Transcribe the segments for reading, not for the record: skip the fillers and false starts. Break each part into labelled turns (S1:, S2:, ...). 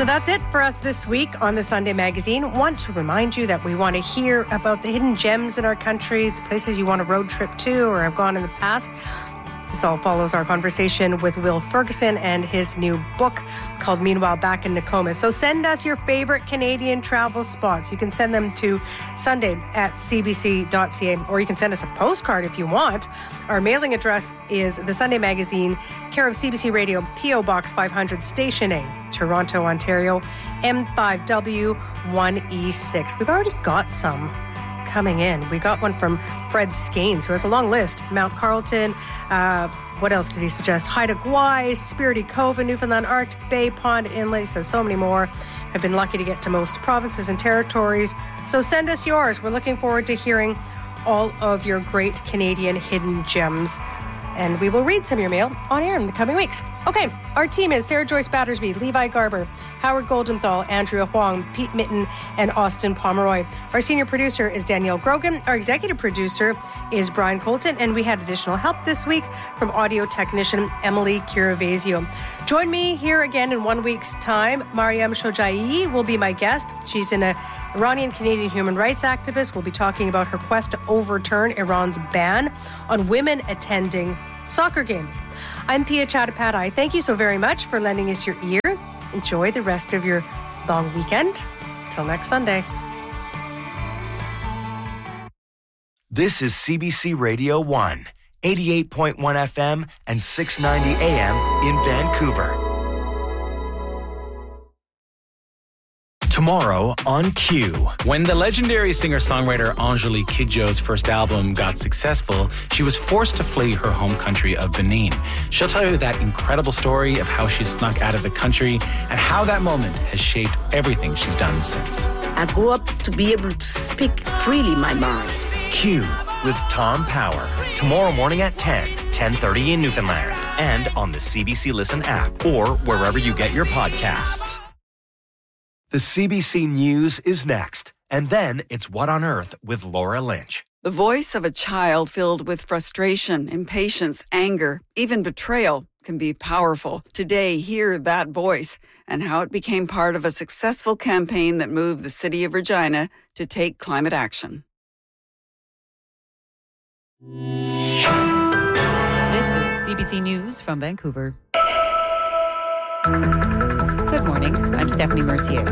S1: So that's it for us this week on the Sunday Magazine. Want to remind you that we want to hear about the hidden gems in our country, the places you want to road trip to or have gone in the past. This all follows our conversation with Will Ferguson and his new book called Meanwhile Back in Nokomis. So send us your favorite Canadian travel spots. You can send them to sunday@cbc.ca, or you can send us a postcard if you want. Our mailing address is The Sunday Magazine, care of CBC Radio, P.O. Box 500, Station A, Toronto, Ontario, M5W1E6. We've already got some coming in. We got one from Fred Skanes, who has a long list. Mount Carlton, what else did he suggest? Haida Gwaii, Spirited Cove in Newfoundland, Arctic Bay, Pond Inlet. He says so many more. I've been lucky to get to most provinces and territories. So send us yours. We're looking forward to hearing all of your great Canadian hidden gems. And we will read some of your mail on air in the coming weeks. Okay, our team is Sarah Joyce Battersby, Levi Garber, Howard Goldenthal, Andrea Huang, Pete Mitten, and Austin Pomeroy. Our senior producer is Danielle Grogan. Our executive producer is Brian Colton. And we had additional help this week from audio technician Emily Kiravasio. Join me here again in 1 week's time. Mariam Shojaei will be my guest. She's an Iranian-Canadian human rights activist. We'll be talking about her quest to overturn Iran's ban on women attending soccer games. I'm Pia Chattopadhyay. Thank you so very much for lending us your ear. Enjoy the rest of your long weekend. Till next Sunday.
S2: This is CBC Radio 1, 88.1 FM and 690 AM in Vancouver. Tomorrow on Q.
S3: When the legendary singer-songwriter Angélique Kidjo's first album got successful, she was forced to flee her home country of Benin. She'll tell you that incredible story of how she snuck out of the country and how that moment has shaped everything she's done since.
S4: I grew up to be able to speak freely my mind.
S2: Q with Tom Power. Tomorrow morning at 10:30 in Newfoundland. And on the CBC Listen app or wherever you get your podcasts. The CBC News is next, and then it's What on Earth with Laura Lynch.
S5: The voice of a child filled with frustration, impatience, anger, even betrayal can be powerful. Today, hear that voice and how it became part of a successful campaign that moved the city of Regina to take climate action.
S6: This is CBC News from Vancouver. Good morning, I'm Stephanie Mercier.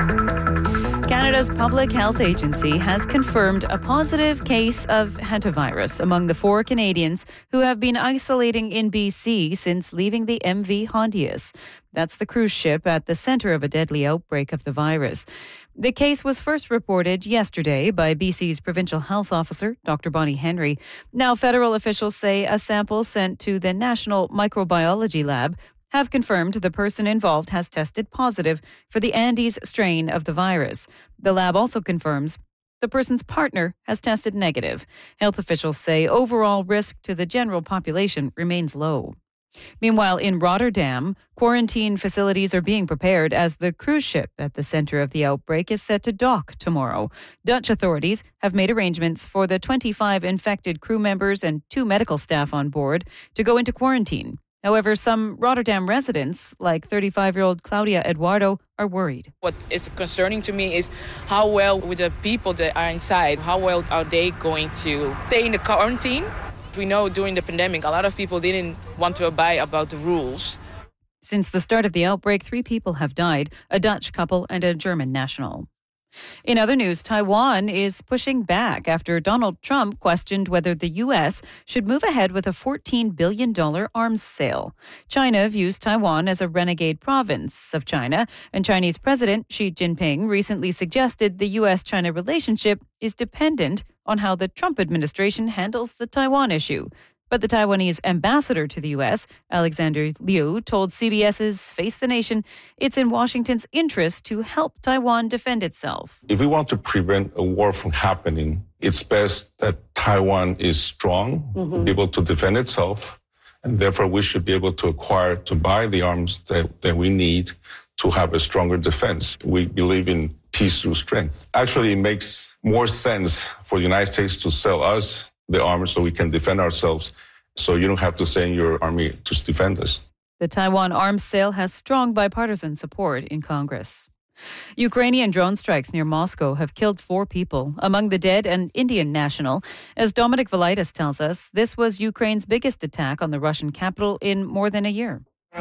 S6: Canada's Public Health Agency has confirmed a positive case of hantavirus among the 4 Canadians who have been isolating in BC since leaving the MV Hondius. That's the cruise ship at the centre of a deadly outbreak of the virus. The case was first reported yesterday by BC's Provincial Health Officer, Dr. Bonnie Henry. Now, federal officials say a sample sent to the National Microbiology Lab have confirmed the person involved has tested positive for the Andes strain of the virus. The lab also confirms the person's partner has tested negative. Health officials say overall risk to the general population remains low. Meanwhile, in Rotterdam, quarantine facilities are being prepared as the cruise ship at the centre of the outbreak is set to dock tomorrow. Dutch authorities have made arrangements for the 25 infected crew members and 2 medical staff on board to go into quarantine. However, some Rotterdam residents, like 35-year-old Claudia Eduardo, are worried.
S7: What is concerning to me is how well with the people that are inside, how well are they going to stay in the quarantine? We know during the pandemic, a lot of people didn't want to abide about the rules.
S6: Since the start of the outbreak, 3 people have died, a Dutch couple and a German national. In other news, Taiwan is pushing back after Donald Trump questioned whether the U.S. should move ahead with a $14 billion arms sale. China views Taiwan as a renegade province of China, and Chinese President Xi Jinping recently suggested the U.S.-China relationship is dependent on how the Trump administration handles the Taiwan issue. But the Taiwanese ambassador to the U.S., Alexander Liu, told CBS's Face the Nation it's in Washington's interest to help Taiwan defend itself.
S8: If we want to prevent a war from happening, it's best that Taiwan is strong, be able to defend itself, and therefore we should be able to buy the arms that we need to have a stronger defense. We believe in peace through strength. Actually, it makes more sense for the United States to sell us the armor so we can defend ourselves, so you don't have to send your army to defend us.
S6: The Taiwan arms sale has strong bipartisan support in Congress. Ukrainian drone strikes near Moscow have killed 4 people, among the dead an Indian national. As Dominic Velitis tells us, this was Ukraine's biggest attack on the Russian capital in more than a year.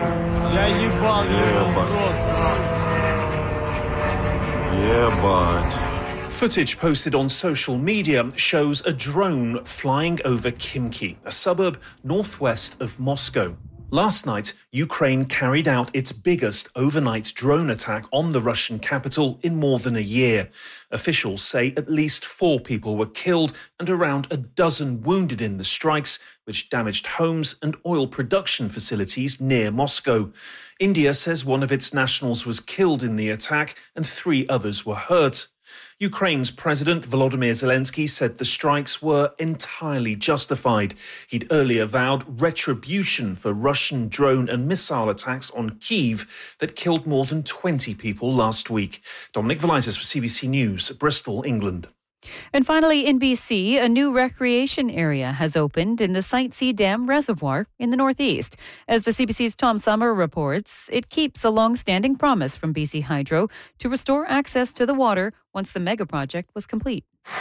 S9: Footage posted on social media shows a drone flying over Khimki, a suburb northwest of Moscow. Last night, Ukraine carried out its biggest overnight drone attack on the Russian capital in more than a year. Officials say at least 4 people were killed and around a dozen wounded in the strikes, which damaged homes and oil production facilities near Moscow. India says one of its nationals was killed in the attack and 3 others were hurt. Ukraine's President Volodymyr Zelensky said the strikes were entirely justified. He'd earlier vowed retribution for Russian drone and missile attacks on Kyiv that killed more than 20 people last week. Dominic Velitis for CBC News, Bristol, England.
S6: And finally, in BC, a new recreation area has opened in the Sightsee Dam Reservoir in the northeast. As the CBC's Tom Summer reports, it keeps a long-standing promise from BC Hydro to restore access to the water once the mega project was complete.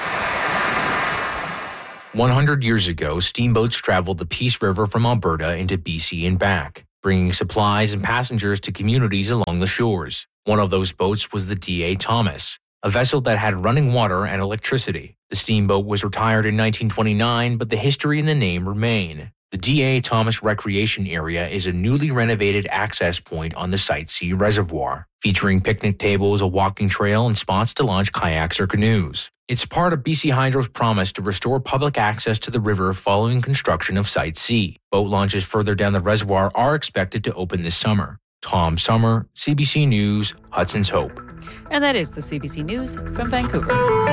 S10: 100 years ago, steamboats traveled the Peace River from Alberta into BC and back, bringing supplies and passengers to communities along the shores. One of those boats was the D.A. Thomas, a vessel that had running water and electricity. The steamboat was retired in 1929, but the history and the name remain. The D.A. Thomas Recreation Area is a newly renovated access point on the Sightsee Reservoir, featuring picnic tables, a walking trail, and spots to launch kayaks or canoes. It's part of BC Hydro's promise to restore public access to the river following construction of Sightsee. Boat launches further down the reservoir are expected to open this summer. Tom Summer, CBC News, Hudson's Hope.
S6: And that is the CBC News from Vancouver.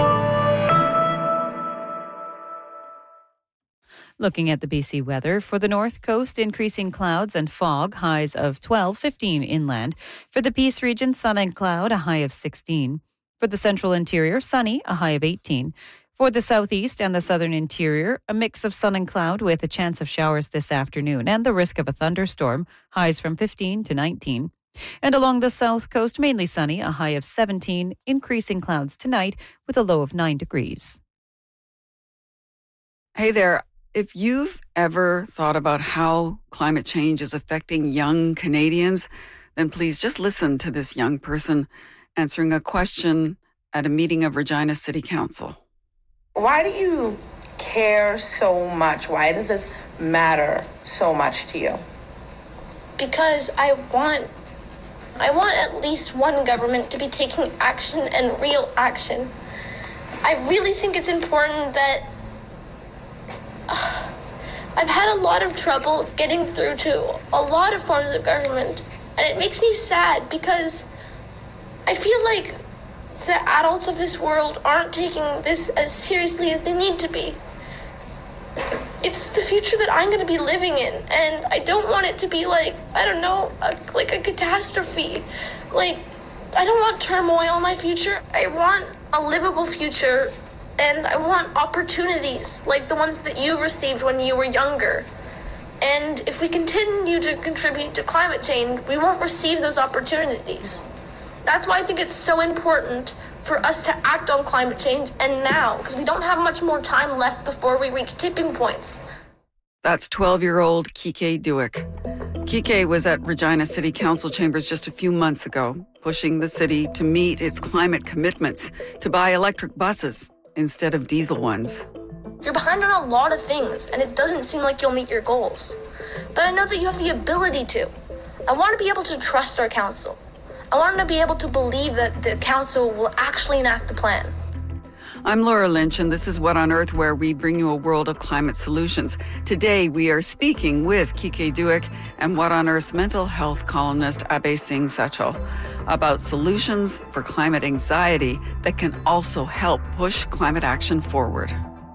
S6: Looking at the BC weather, for the north coast, increasing clouds and fog, highs of 12, 15 inland. For the Peace region, sun and cloud, a high of 16. For the central interior, sunny, a high of 18. For the southeast and the southern interior, a mix of sun and cloud with a chance of showers this afternoon and the risk of a thunderstorm, highs from 15 to 19. And along the south coast, mainly sunny, a high of 17, increasing clouds tonight with a low of 9 degrees.
S5: Hey there. If you've ever thought about how climate change is affecting young Canadians, then please just listen to this young person answering a question at a meeting of Regina City Council.
S11: Why do you care so much? Why does this matter so much to you?
S12: Because I want at least one government to be taking action and real action. I really think it's important that I've had a lot of trouble getting through to a lot of forms of government, and it makes me sad because I feel like the adults of this world aren't taking this as seriously as they need to be. It's the future that I'm going to be living in, and I don't want it to be like, I don't know, like a catastrophe. Like, I don't want turmoil in my future. I want a livable future, and I want opportunities like the ones that you received when you were younger. And if we continue to contribute to climate change, we won't receive those opportunities. That's why I think it's so important for us to act on climate change and now, because we don't have much more time left before we reach tipping points.
S5: That's 12-year-old Kike Duick. Kike was at Regina City Council chambers just a few months ago, pushing the city to meet its climate commitments to buy electric buses instead of diesel ones.
S12: You're behind on a lot of things, and it doesn't seem like you'll meet your goals. But I know that you have the ability to. I want to be able to trust our council. I want to be able to believe that the council will actually enact the plan.
S5: I'm Laura Lynch, and this is What on Earth, where we bring you a world of climate solutions. Today, we are speaking with Kike Duick and What on Earth's mental health columnist, Abhay Singh Sachal, about solutions for climate anxiety that can also help push climate action forward.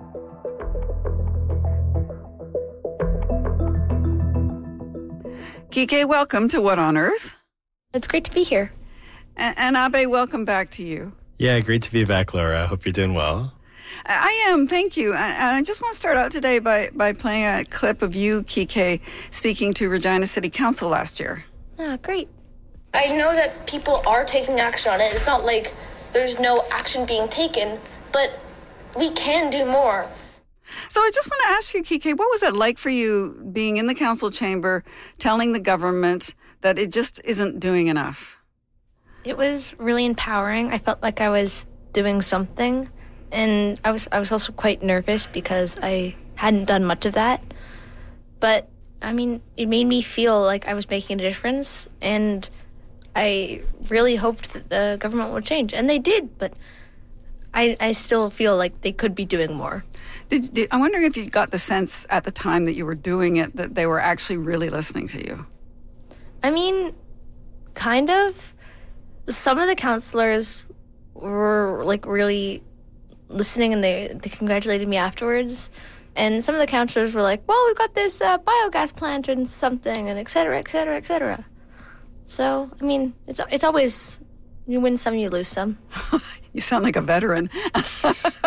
S5: Kike, welcome to What on Earth.
S13: It's great to be here.
S5: And Abhay, welcome back to you.
S14: Yeah, great to be back, Laura. I hope you're doing well.
S5: I am, thank you. I just want to start out today by playing a clip of you, Kike, speaking to Regina City Council last year.
S12: Great. I know that people are taking action on it. It's not like there's no action being taken, but we can do more.
S5: So I just want to ask you, Kike, what was it like for you being in the council chamber, telling the government that it just isn't doing enough?
S13: It was really empowering. I felt like I was doing something, and I was also quite nervous because I hadn't done much of that. But I mean, it made me feel like I was making a difference, and I really hoped that the government would change, and they did, but I still feel like they could be doing more.
S5: I'm wondering if you got the sense at the time that you were doing it that they were actually really listening to you.
S13: I mean, kind of. Some of the councillors were like really listening, and they congratulated me afterwards. And some of the councillors were like, well, we've got this biogas plant and something, and et cetera, et cetera, et cetera. So, I mean, it's always, you win some, you lose some.
S5: You sound like a veteran. Since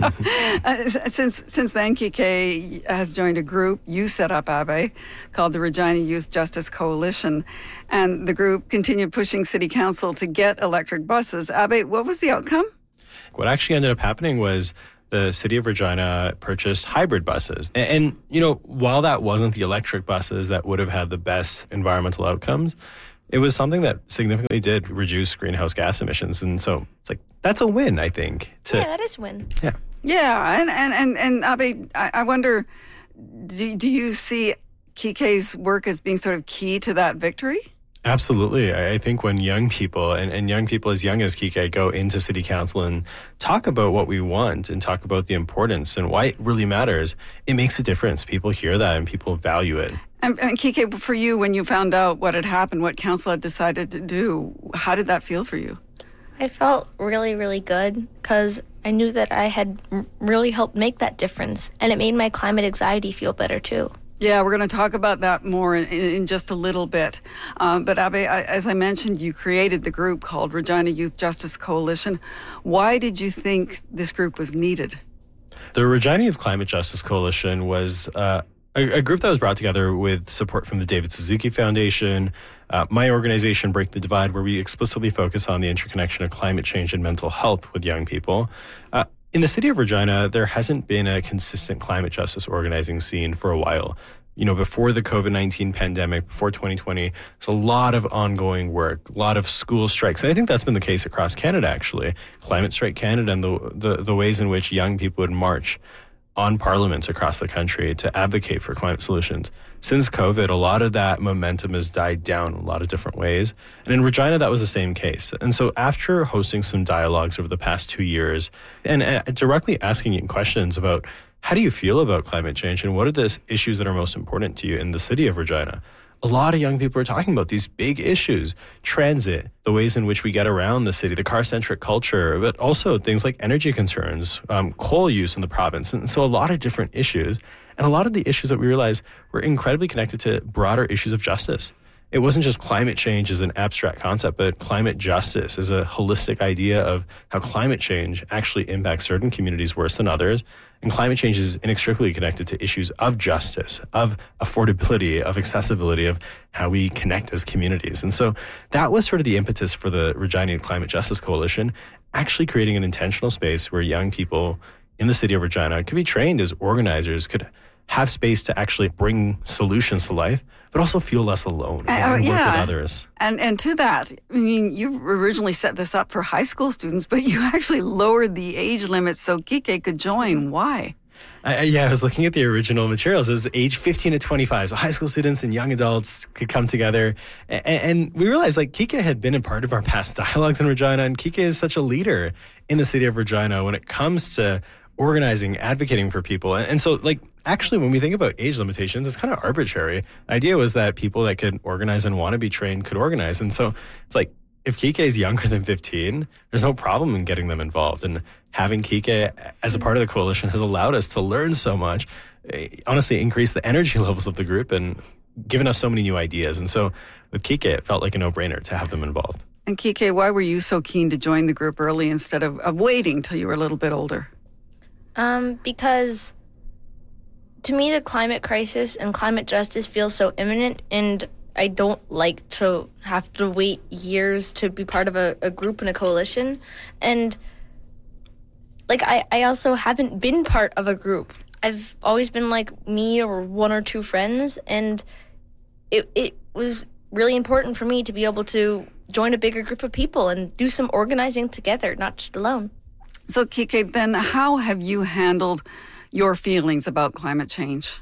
S5: then, Kike has joined a group you set up, Abe, called the Regina Youth Justice Coalition. And the group continued pushing City Council to get electric buses. Abe, what was the outcome?
S14: What actually ended up happening was the City of Regina purchased hybrid buses. And, you know, while that wasn't the electric buses that would have had the best environmental outcomes, it was something that significantly did reduce greenhouse gas emissions. And so it's like, that's a win, I think.
S13: Yeah, that is a win.
S14: Yeah.
S5: Yeah. And Abe, I wonder, do you see Kike's work as being sort of key to that victory?
S14: Absolutely. I think when young people and young people as young as Kike go into City Council and talk about what we want and talk about the importance and why it really matters, it makes a difference. People hear that and people value it.
S5: And Kike, for you, when you found out what had happened, what council had decided to do, how did that feel for you?
S13: I felt really, really good because I knew that I had really helped make that difference, and it made my climate anxiety feel better too.
S5: Yeah, we're going to talk about that more in just a little bit. But Abe, as I mentioned, you created the group called Regina Youth Justice Coalition. Why did you think this group was needed?
S14: The Regina Youth Climate Justice Coalition was a group that was brought together with support from the David Suzuki Foundation, my organization, Break the Divide, where we explicitly focus on the interconnection of climate change and mental health with young people. In the city of Regina, there hasn't been a consistent climate justice organizing scene for a while. You know, before the COVID-19 pandemic, before 2020, there's a lot of ongoing work, a lot of school strikes. And I think that's been the case across Canada, actually. Climate Strike Canada and the ways in which young people would march on parliaments across the country to advocate for climate solutions. Since COVID, a lot of that momentum has died down in a lot of different ways. And in Regina, that was the same case. And so after hosting some dialogues over the past 2 years and directly asking you questions about how do you feel about climate change and what are the issues that are most important to you in the city of Regina, a lot of young people are talking about these big issues, transit, the ways in which we get around the city, the car-centric culture, but also things like energy concerns, coal use in the province. And so a lot of different issues. And a lot of the issues that we realized were incredibly connected to broader issues of justice. It wasn't just climate change as an abstract concept, but climate justice as a holistic idea of how climate change actually impacts certain communities worse than others. And climate change is inextricably connected to issues of justice, of affordability, of accessibility, of how we connect as communities. And so that was sort of the impetus for the Regina Climate Justice Coalition, actually creating an intentional space where young people in the city of Regina could be trained as organizers, could have space to actually bring solutions to life, but also feel less alone and work with others.
S5: And to that, I mean, you originally set this up for high school students, but you actually lowered the age limit so Kike could join. Why?
S14: I was looking at the original materials. It was age 15 to 25. So high school students and young adults could come together. And we realized, like, Kike had been a part of our past dialogues in Regina, and Kike is such a leader in the city of Regina when it comes to organizing, advocating for people. And so, like, actually, when we think about age limitations, it's kind of arbitrary. The idea was that people that could organize and want to be trained could organize. And so it's like, if Kike is younger than 15, there's no problem in getting them involved. And having Kike as a part of the coalition has allowed us to learn so much, honestly, increase the energy levels of the group and given us so many new ideas. And so with Kike, it felt like a no-brainer to have them involved.
S5: And Kike, why were you so keen to join the group early instead of waiting till you were a little bit older?
S13: Because to me, the climate crisis and climate justice feels so imminent, and I don't like to have to wait years to be part of a group and a coalition. And, like, I also haven't been part of a group. I've always been, like, me or one or two friends, and it was really important for me to be able to join a bigger group of people and do some organizing together, not just alone.
S5: So, Kike, then how have you handled your feelings about climate change?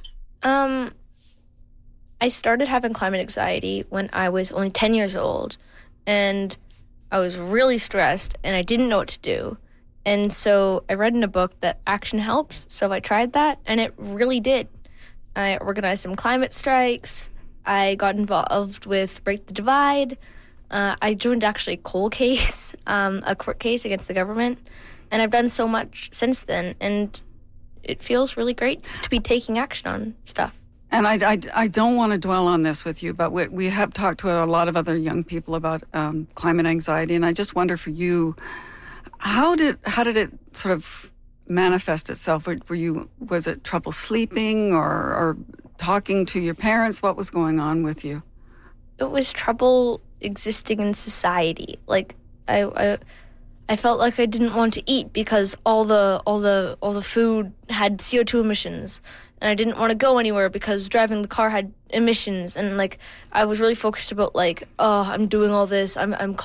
S13: I started having climate anxiety when I was only 10 years old, and I was really stressed, and I didn't know what to do. And so I read in a book that action helps, so I tried that, and it really did. I organized some climate strikes. I got involved with Break the Divide. I joined actually a coal case, a court case against the government, and I've done so much since then, and it feels really great to be taking action on stuff.
S5: And I don't want to dwell on this with you, but we have talked to a lot of other young people about climate anxiety, and I just wonder for you, how did it sort of manifest itself? Was it trouble sleeping or talking to your parents? What was going on with you?
S13: It was trouble existing in society. Like I felt like I didn't want to eat because all the food had CO2 emissions, and I didn't want to go anywhere because driving the car had emissions. And like I was really focused about like, oh, I'm doing all this. I'm